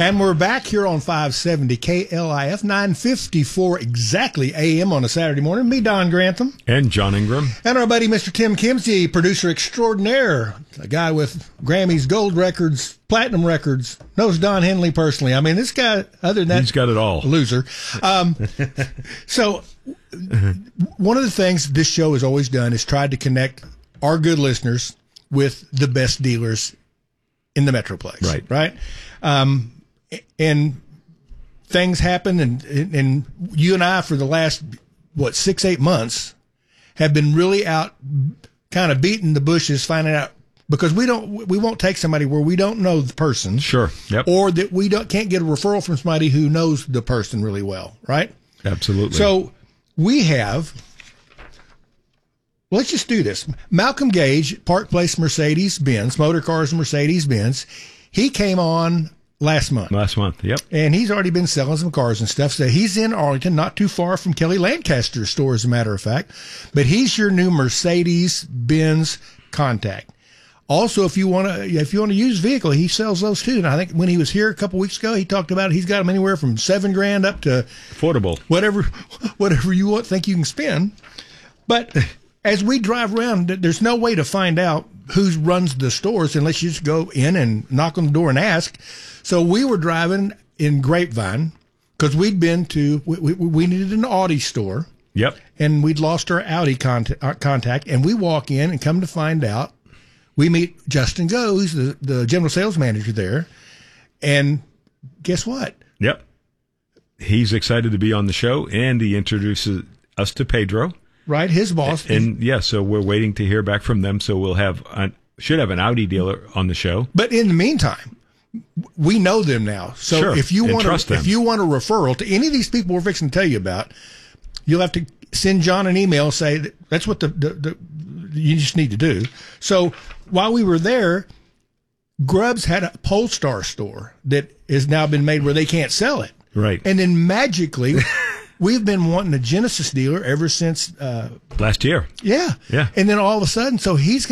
And we're back here on 570 KLIF, 954 exactly AM on a Saturday morning. Me, Don Grantham. And John Ingram. And our buddy, Mr. Tim Kimsey, producer extraordinaire, a guy with Grammys, gold records, platinum records, knows Don Henley personally. I mean, this guy, other than that, he's got it all. Loser. So one of the things this show has always done is tried to connect our good listeners with the best dealers in the Metroplex. Right. And things happen, and you and I, for the last, 6-8 months, have been really out kind of beating the bushes, finding out, because we won't take somebody where we don't know the person. Sure. Yep. Or that we can't get a referral from somebody who knows the person really well, right? Absolutely. So we have, let's just do this. Malcolm Gage, Park Place Mercedes-Benz, Motor Cars Mercedes-Benz, he came on last month, yep. And he's already been selling some cars and stuff. So he's in Arlington, not too far from Kelly Lancaster's store, as a matter of fact. But he's your new Mercedes-Benz contact. Also, if you want to use vehicle, he sells those too. And I think when he was here a couple weeks ago, he talked about he's got them anywhere from $7,000 up to affordable, whatever you think you can spend. But as we drive around, there's no way to find out who runs the stores unless you just go in and knock on the door and ask. So we were driving in Grapevine because we'd been to, we needed an Audi store. Yep. And we'd lost our Audi contact. And we walk in and come to find out, we meet Justin Go, who's the general sales manager there. And guess what? Yep. He's excited to be on the show, and he introduces us to Pedro. Right, his boss. And yeah, so we're waiting to hear back from them. So we'll should have an Audi dealer on the show. But in the meantime, we know them now. So sure. if you want a referral to any of these people we're fixing to tell you about, you'll have to send John an email, say that's what you just need to do. So while we were there, Grubbs had a Polestar store that has now been made where they can't sell it. Right. And then magically, we've been wanting a Genesis dealer ever since last year. Yeah. Yeah. And then all of a sudden, so he's